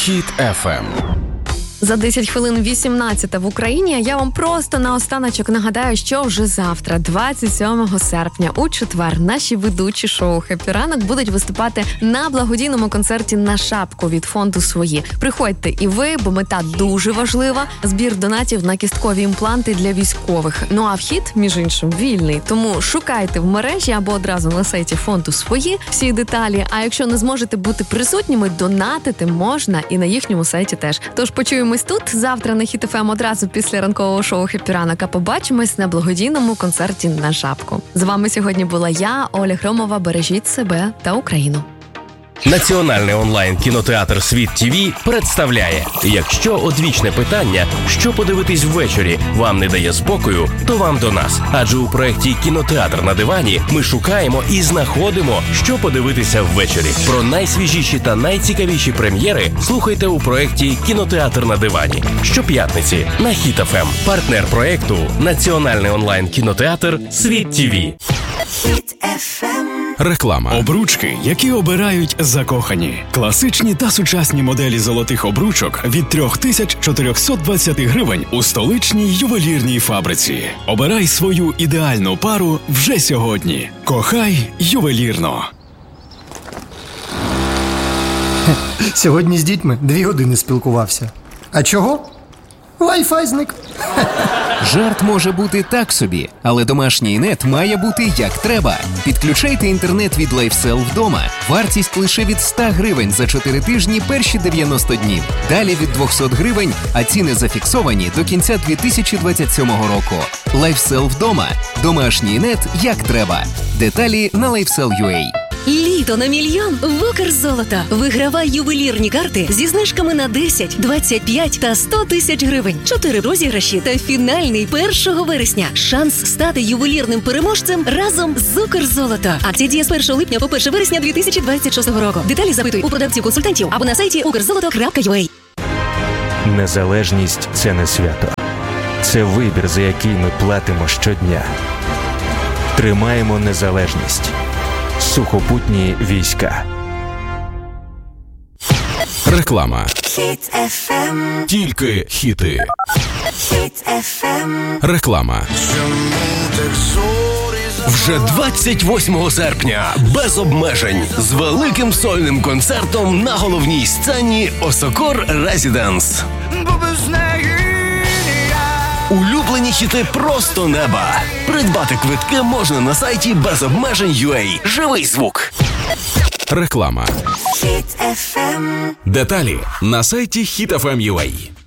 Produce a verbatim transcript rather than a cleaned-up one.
Хіт еф ем. За десять хвилин вісімнадцята в Україні. А я вам просто наостаночок нагадаю, що вже завтра, двадцять сьомого серпня, у четвер, наші ведучі шоу «Хеппі ранок» будуть виступати на благодійному концерті «На шапку» від фонду «Свої». Приходьте і ви, бо мета дуже важлива – збір донатів на кісткові імпланти для військових. Ну а вхід, між іншим, вільний. Тому шукайте в мережі або одразу на сайті фонду «Свої» всі деталі. А якщо не зможете бути присутніми, донатити можна і на їхньому сайті теж. Тож почуємо Ми тут завтра на Хіт еф ем одразу після ранкового шоу «Хеппі ранок», а побачимось на благодійному концерті «На шапку». З вами сьогодні була я, Оля Хромова. Бережіть себе та Україну. Національний онлайн-кінотеатр «Світ ТІВІ» представляє: якщо одвічне питання, що подивитись ввечері, вам не дає спокою, то вам до нас. Адже у проєкті «Кінотеатр на дивані» ми шукаємо і знаходимо, що подивитися ввечері. Про найсвіжіші та найцікавіші прем'єри слухайте у проєкті «Кінотеатр на дивані» щоп'ятниці на Хіт еф ем. Партнер проєкту – Національний онлайн-кінотеатр «Світ ТІВІ». Хіт еф ем. Реклама. Обручки, які обирають закохані. Класичні та сучасні моделі золотих обручок від три тисячі чотириста двадцять гривень у столичній ювелірній фабриці. Обирай свою ідеальну пару вже сьогодні. Кохай ювелірно. Сьогодні з дітьми дві години спілкувався. А чого? Wi-Fi зник. Жарт може бути так собі, але домашній нет має бути як треба. Підключайте інтернет від LifeSell вдома. Вартість лише від сто гривень за чотири тижні перші дев'яносто днів. Далі від двісті гривень, а ціни зафіксовані до кінця дві тисячі двадцять сьомого року. LifeSell вдома. Домашній нет як треба. Деталі на лайфсел крапка ю а. Літо на мільйон в Укрзолото. Вигравай ювелірні карти зі знижками на десять, двадцять п'ять та сто тисяч гривень. Чотири розіграші та фінальний першого вересня. Шанс стати ювелірним переможцем разом з Укрзолото. Акція діє з першого липня по перше вересня дві тисячі двадцять шостого року. Деталі запитуй у продавців-консультантів або на сайті укрзолото крапка ю а. Незалежність – це не свято. Це вибір, за який ми платимо щодня. Тримаємо незалежність. Сухопутні війська. Реклама. Хіт еф ем. Тільки хіти. Хіт еф ем. Реклама. Вже двадцять восьмого серпня без обмежень з великим сольним концертом на головній сцені Осокор Резіденс. Улюблені хіти просто неба. Придбати квитки можна на сайті без обмежень крапка ю а. Живий звук. Реклама. Хіт еф ем. Деталі на сайті хіт еф ем крапка ю а.